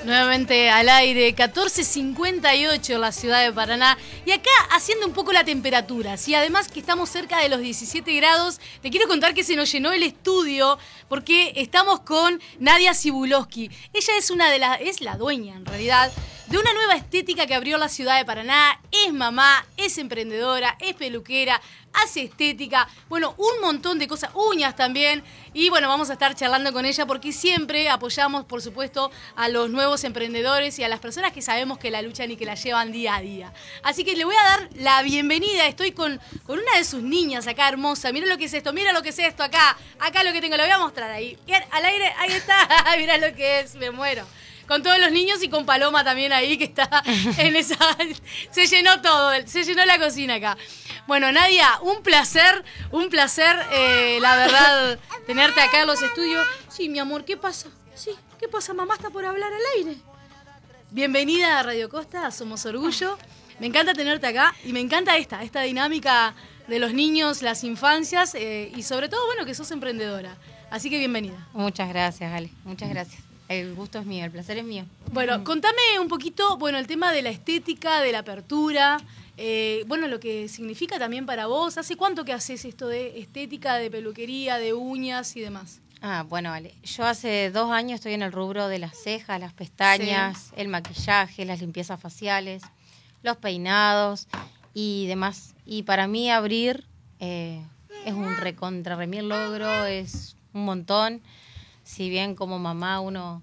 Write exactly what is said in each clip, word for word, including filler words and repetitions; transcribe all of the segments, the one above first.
Nuevamente al aire, catorce cincuenta y ocho en la ciudad de Paraná. Y acá haciendo un poco la temperatura, ¿sí? Además que estamos cerca de los diecisiete grados. Te quiero contar que se nos llenó el estudio porque estamos con Nadia Cibulowski. Ella es una de las, es la dueña en realidad, de una nueva estética que abrió la ciudad de Paraná. Es mamá, es emprendedora, es peluquera, hace estética, bueno, un montón de cosas, uñas también. Y bueno, vamos a estar charlando con ella porque siempre apoyamos, por supuesto, a los nuevos emprendedores y a las personas que sabemos que la luchan y que la llevan día a día. Así que le voy a dar la bienvenida. Estoy con, con una de sus niñas acá, hermosa. Mira lo que es esto, mira lo que es esto acá. Acá lo que tengo, lo voy a mostrar ahí. Al aire, ahí está. Mira lo que es, me muero. Con todos los niños y con Paloma también ahí, que está en esa... Se llenó todo, se llenó la cocina acá. Bueno, Nadia, un placer, un placer, eh, la verdad, tenerte acá en los estudios. Sí, mi amor, ¿qué pasa? Sí, ¿qué pasa? Mamá está por hablar al aire. Bienvenida a Radio Costa, a Somos Orgullo. Me encanta tenerte acá y me encanta esta, esta dinámica de los niños, las infancias eh, y sobre todo, bueno, que sos emprendedora. Así que bienvenida. Muchas gracias, Ale, muchas gracias. El gusto es mío, el placer es mío. Bueno, contame un poquito, bueno, el tema de la estética, de la apertura, eh, bueno, lo que significa también para vos. ¿Hace cuánto que haces esto de estética, de peluquería, de uñas y demás? Ah, bueno, vale. Yo hace dos años estoy en el rubro de las cejas, las pestañas, sí. El maquillaje, las limpiezas faciales, los peinados y demás. Y para mí abrir eh, es un recontra remil logro, es un montón. Si bien como mamá uno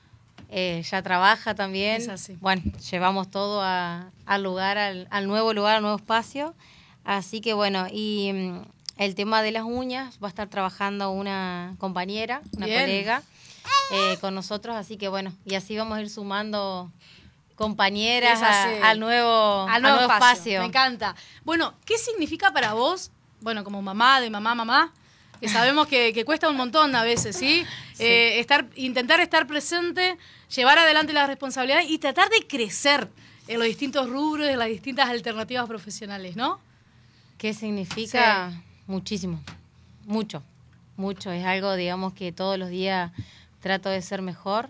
eh, ya trabaja también, es así. Bueno, llevamos todo a, al lugar, al, al nuevo lugar, al nuevo espacio. Así que bueno, y um, el tema de las uñas va a estar trabajando una compañera, una bien. colega eh, con nosotros, así que bueno, y así vamos a ir sumando compañeras a, al nuevo, al nuevo, al nuevo espacio. espacio. Me encanta. Bueno, ¿qué significa para vos, bueno, como mamá, de mamá, mamá, que sabemos que, que cuesta un montón a veces, ¿sí? sí. Eh, estar, intentar estar presente, llevar adelante las responsabilidades y tratar de crecer en los distintos rubros, en las distintas alternativas profesionales, ¿no? ¿Qué significa? Sí. Muchísimo, mucho, mucho. Es algo, digamos, que todos los días trato de ser mejor.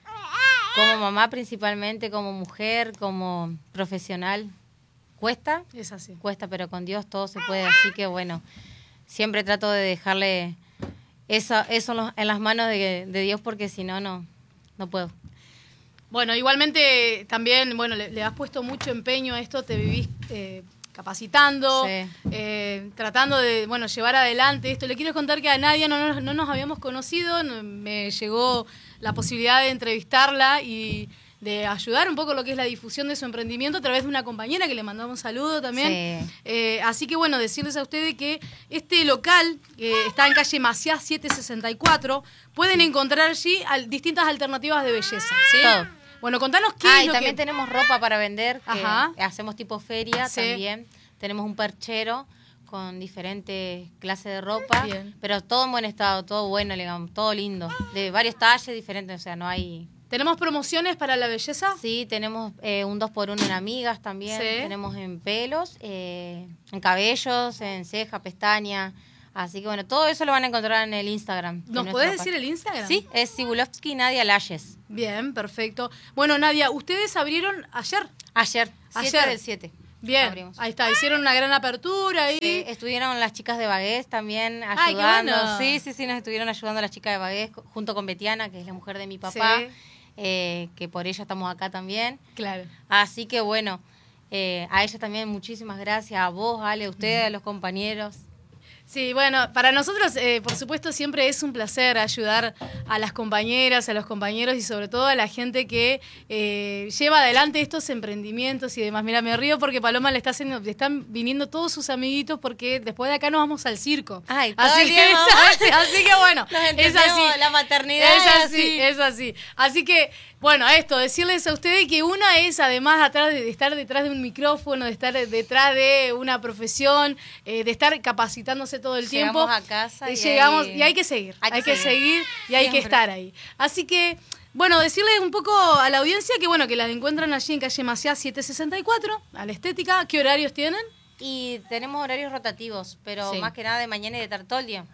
Como mamá principalmente, como mujer, como profesional. Cuesta, es así. Cuesta, pero con Dios todo se puede, así que bueno... Siempre trato de dejarle eso, eso en las manos de, de Dios porque si no, no, no puedo. Bueno, igualmente también, bueno, le, le has puesto mucho empeño a esto, te vivís eh, capacitando, sí. eh, tratando de, bueno, llevar adelante esto. Le quiero contar que a Nadia no, no, no nos habíamos conocido, no, me llegó la posibilidad de entrevistarla y de ayudar un poco lo que es la difusión de su emprendimiento a través de una compañera que le mandamos un saludo también. Sí. Eh, así que bueno, decirles a ustedes que este local, que está en calle Maciá setecientos sesenta y cuatro, pueden encontrar allí al, distintas alternativas de belleza, ¿sí? Todo. Bueno, contanos qué ah, es y lo también que... tenemos ropa para vender, que Ajá. hacemos tipo feria sí. también. Tenemos un perchero con diferentes clases de ropa, bien. Pero todo en buen estado, todo bueno, digamos, todo lindo. De varios talles diferentes, o sea, no hay... ¿Tenemos promociones para la belleza? Sí, tenemos eh, un dos por uno en amigas también, sí. Tenemos en pelos, eh, en cabellos, en ceja, pestaña, así que bueno, todo eso lo van a encontrar en el Instagram. ¿Nos podés decir el Instagram? Sí, es Cibulowski Nadia Lashes. Bien, perfecto. Bueno, Nadia, ustedes abrieron ayer. Ayer, ayer. siete del siete. Bien, abrimos. Ahí está, hicieron una gran apertura ahí. Sí, estuvieron las chicas de Bagués también ayudando. Ay, qué bueno. Sí, sí, sí, nos estuvieron ayudando las chicas de Bagués junto con Betiana, que es la mujer de mi papá. Sí. Eh, que por ella estamos acá también. Claro. Así que bueno, eh, a ella también muchísimas gracias, a vos, Ale, a ustedes, a los compañeros. Sí, bueno, para nosotros, eh, por supuesto, siempre es un placer ayudar a las compañeras, a los compañeros y sobre todo a la gente que eh, lleva adelante estos emprendimientos y demás. Mira, me río porque Paloma le está haciendo, le están viniendo todos sus amiguitos porque después de acá nos vamos al circo. Ay, así, que, así, así que bueno, es así. La maternidad es así, así, es así. Así que, bueno, esto, decirles a ustedes que una es además atrás de, de estar detrás de un micrófono, de estar detrás de una profesión, eh, de estar capacitándose todo el llegamos tiempo. A casa y, llegamos hay... y hay que seguir, hay, hay que, que seguir, seguir y hay siempre. que estar ahí. Así que, bueno, decirles un poco a la audiencia que bueno, que las encuentran allí en calle Maciá setecientos sesenta y cuatro, a la estética. ¿Qué horarios tienen? Y tenemos horarios rotativos, pero sí. más que nada de mañana y de tarde todo el día.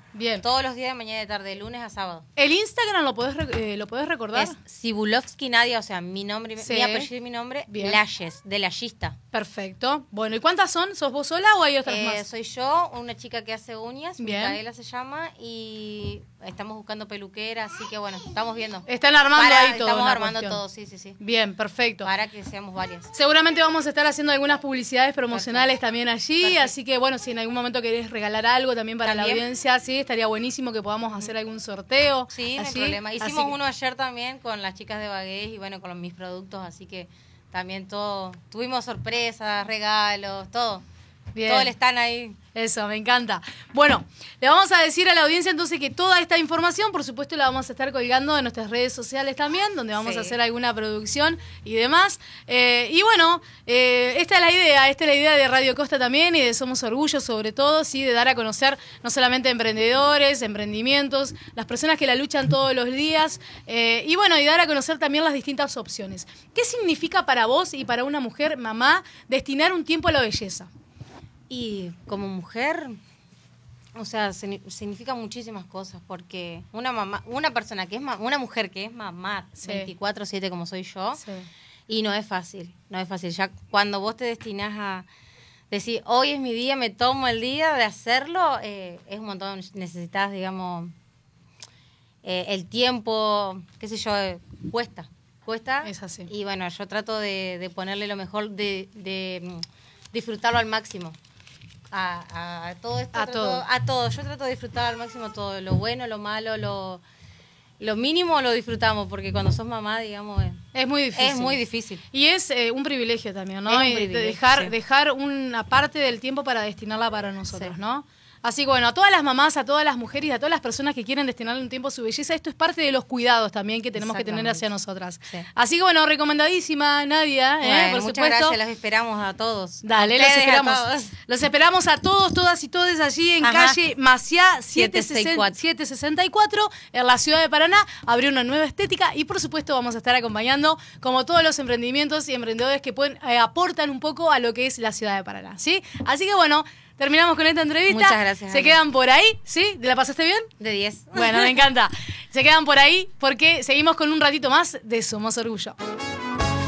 Bien. Todos los días de mañana y de tarde, de lunes a sábado. ¿El Instagram lo podés, eh, ¿lo podés recordar? Es Sibulovsky Nadia, o sea, mi nombre, Sí. mi apellido y mi nombre, Bien. Lashes, de Lashista. Perfecto. Bueno, ¿y cuántas son? ¿Sos vos sola o hay otras Eh, más? soy yo, una chica que hace uñas, Bien. Micaela se llama, y estamos buscando peluquera, así que bueno, estamos viendo. Están armando Para- ahí todo. Estamos la armando cuestión. todo, sí, sí, sí. Bien, perfecto. Para que seamos varias. Seguramente vamos a estar haciendo algunas publicidades promocionales también allí, Perfecto. así que bueno, si en algún momento querés regalar algo también para la También. audiencia, sí, estaría buenísimo que podamos hacer algún sorteo. Sí, no hay allí. problema. Así Hicimos que- uno ayer también con las chicas de Bagués y bueno, con los- mis productos, así que también todo, tuvimos sorpresas, regalos, todo. Bien. Todo el stand ahí. Eso, me encanta. Bueno, le vamos a decir a la audiencia entonces que toda esta información, por supuesto, la vamos a estar colgando en nuestras redes sociales también, donde vamos Sí. a hacer alguna producción y demás. Eh, y bueno, eh, esta es la idea, esta es la idea de Radio Costa también y de Somos Orgullo sobre todo, sí, de dar a conocer no solamente emprendedores, emprendimientos, las personas que la luchan todos los días eh, y bueno, y dar a conocer también las distintas opciones. ¿Qué significa para vos y para una mujer, mamá, destinar un tiempo a la belleza? Y como mujer, o sea, signi- significa muchísimas cosas, porque una mamá, una persona que es ma- una mujer que es mamá Sí. veinticuatro siete como soy yo, Sí. y no es fácil, no es fácil. Ya cuando vos te destinás a decir, hoy es mi día, me tomo el día de hacerlo, eh, es un montón, necesitas, digamos, eh, el tiempo, qué sé yo, eh, cuesta, cuesta. Es así. Y bueno, yo trato de, de ponerle lo mejor, de, de mm, disfrutarlo al máximo. A, a- a todo esto. A trato- todo. A todo. Yo trato de disfrutar al máximo todo. Lo bueno, lo malo, lo, lo mínimo lo disfrutamos, porque cuando sos mamá, digamos, es, Es muy difícil. es muy difícil. Y es eh, un privilegio también, ¿no? Es un Y de privilegio, dejar, sí. dejar una parte del tiempo para destinarla para nosotros, Sí. ¿no? Así que bueno, a todas las mamás, a todas las mujeres y a todas las personas que quieren destinarle un tiempo a su belleza, esto es parte de los cuidados también que tenemos que tener Exactamente. hacia nosotras. Sí. Así que bueno, recomendadísima, Nadia, ¿eh? Bueno, por muchas supuesto. gracias, los esperamos a todos. Dale, A los ustedes, a esperamos. todos. Los esperamos a todos, todas y todos allí en Ajá. calle Maciá setecientos sesenta y cuatro. setecientos sesenta y cuatro en la ciudad de Paraná. Abrió una nueva estética y por supuesto vamos a estar acompañando como todos los emprendimientos y emprendedores que pueden, eh, aportan un poco a lo que es la ciudad de Paraná, ¿sí? Así que bueno, terminamos con esta entrevista. Muchas gracias, Se Ale. quedan por ahí, ¿sí? ¿La pasaste bien? De diez. Bueno, me encanta. Se quedan por ahí porque seguimos con un ratito más de Somos Orgullo.